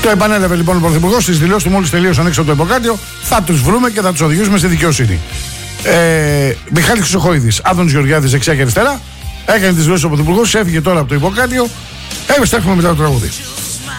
Το επανέλαβε λοιπόν ο Πρωθυπουργός στις δηλώσεις του μόλις τελείωσαν έξω από το Ιπποκράτειο. Θα τους βρούμε και θα τους οδηγήσουμε στη δικαιοσύνη. Μιχάλης Χρυσοχοίδης, Άδωνης Γεωργιάδης δεξιά και αριστερά. Έκανε τις δηλώσεις ο Πρωθυπουργός, έφυγε τώρα από το Ιπποκράτειο. Επιστρέφουμε μετά το τραγούδι.